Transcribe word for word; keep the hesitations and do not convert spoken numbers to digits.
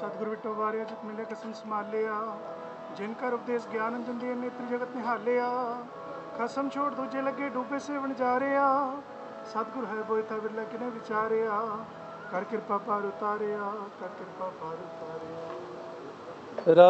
सतगुरु विटो वारिया जित मिले कसम संभालिया, जिनकर उपदेश ज्ञान अंजन दिए नेत्र जगत निहालिया। खसम छोड़ दूजे लगे डूबे से बन जा रिया, सतगुरु है बोता बिरला किने विचारिया। कर कृपा पार उतारिया, कर कृपा पार उतारिया।